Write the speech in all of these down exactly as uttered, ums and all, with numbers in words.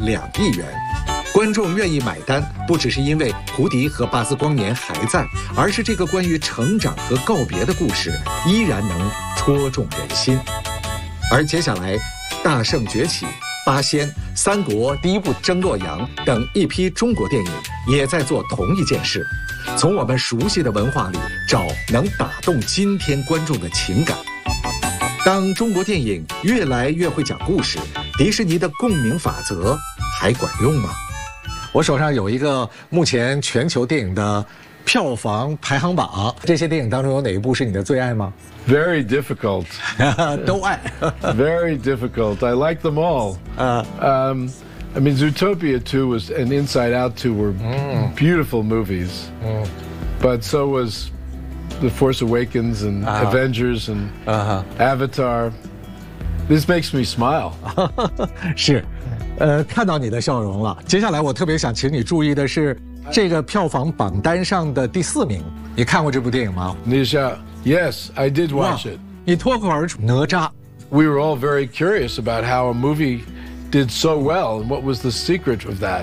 两亿元。观众愿意买单，不只是因为胡迪和巴斯光年还在，而是这个关于成长和告别的故事依然能戳中人心。而接下来，《大圣崛起》、《八仙》、《三国》第一部《争洛阳》等一批中国电影也在做同一件事，从我们熟悉的文化里找能打动今天观众的情感。当中国电影越来越会讲故事，迪士尼的共鸣法则还管用吗？我手上有一个目前全球电影的票房排行榜，这些电影当中有哪一部是你的最爱吗？ Very difficult. 都爱。 Very difficult. I like them all. Uh, um, I mean, Zootopia two was and Inside Out two were mm. beautiful movies, mm. but so was The Force Awakens and uh-huh. Avengers and uh-huh. Avatar. This makes me smile. 是，呃，看到你的笑容了。接下来我特别想请你注意的是，这个票房榜单上的第四名，你看过这部电影吗？ Nisha, yes, I did watch it. 你脱口而出哪吒。 We were all very curious about how a movie did so well and what was the secret of that.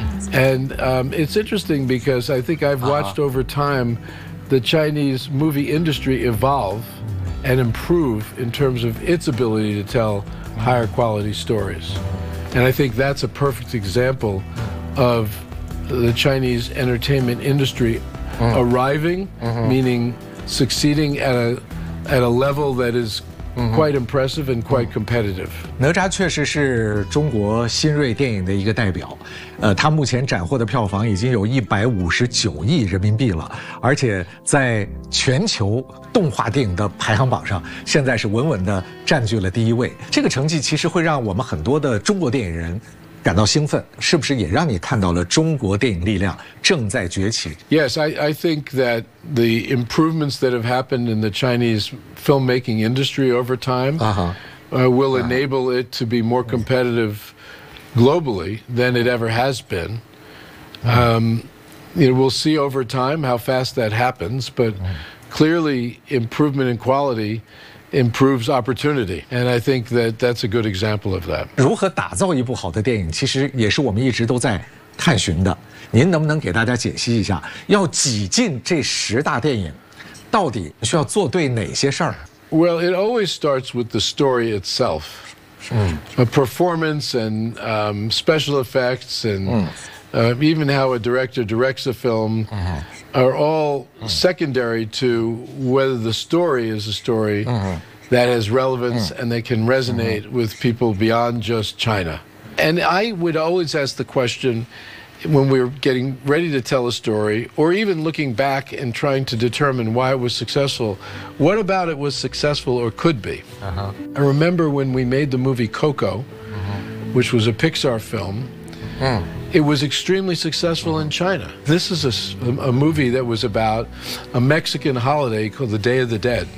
And um, it's interesting because I think I've watched uh-huh. over time the Chinese movie industry evolve and improve in terms of its ability to tell higher quality stories. And I think that's a perfect example of the Chinese entertainment industry mm. arriving, mm-hmm. meaning succeeding at a, at a level that is quite impressive and quite competitive. 哪吒确实是中国新锐电影的一个代表，呃，它目前斩获的票房已经有一百五十九亿人民币了，而且在全球动画电影的排行榜上，现在是稳稳地占据了第一位。这个成绩其实会让我们很多的中国电影人感到兴奋，是不是也让你看到了中国电影力量正在崛起？ Yes, I, I think that the improvements that have happened in the Chinese filmmaking industry over time uh-huh. uh, will uh-huh. enable it to be more competitive globally than it ever has been. Uh-huh. Um, you know, we'll see over time how fast that happens, but uh-huh. clearly improvement in quality improves opportunity, and I think that that's a good example of that. 如何打造一部好的电影，其实也是我们一直都在探寻的。您能不能给大家解析一下，要挤进这十大电影，到底需要做对哪些事儿？ Well, it always starts with the story itself. Mm. A performance and um, special effects and mm. uh, even how a director directs a film mm-hmm. are all mm. secondary to whether the story is a story mm-hmm. that has relevance mm. and that can resonate mm-hmm. with people beyond just China. And I would always ask the question, when we were getting ready to tell a story, or even looking back and trying to determine why it was successful, what about it was successful or could be? Uh-huh. I remember when we made the movie Coco, mm-hmm. which was a Pixar film, mm. it was extremely successful mm. in China. This is a, a movie that was about a Mexican holiday called the Day of the Dead.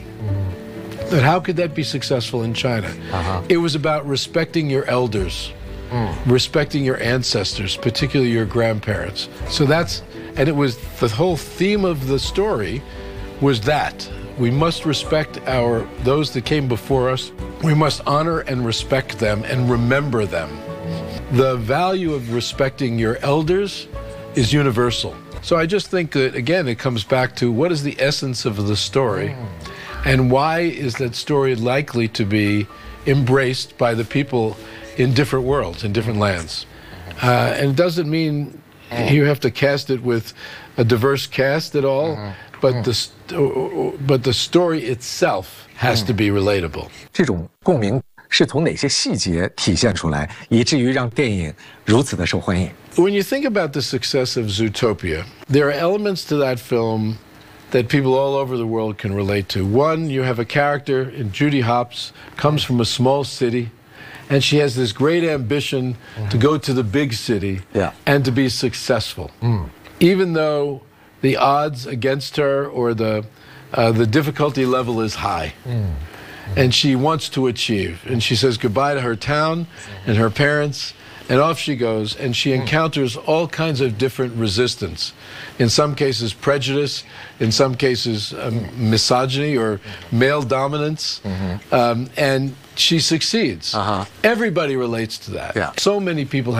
Mm. But how could that be successful in China? Uh-huh. It was about respecting your elders. Mm. Respecting your ancestors, particularly your grandparents. So that's, and it was, the whole theme of the story was that. We must respect our, those that came before us. We must honor and respect them and remember them. The value of respecting your elders is universal. So I just think that, again, it comes back to what is the essence of the story mm. and why is that story likely to be embraced by the people in different worlds, in different lands. Uh, and it doesn't mean you have to cast it with a diverse cast at all, but the, but the story itself has to be relatable. 这种共鸣是从哪些细节体现出来，以至于让电影如此的受欢迎？ When you think about the success of Zootopia, there are elements to that film that people all over the world can relate to. One, you have a character in Judy Hopps, comes from a small city, and she has this great ambition mm-hmm. to go to the big city yeah. and to be successful. Mm. Even though the odds against her or the, uh, the difficulty level is high. Mm. And she wants to achieve. And she says goodbye to her town and her parents, and off she goes. And she encounters all kinds of different resistance. In some cases, prejudice. In some cases, um, misogyny or male dominance. Mm-hmm. um, and she succeeds. Uh-huh. Everybody relates to that. Yeah. So many people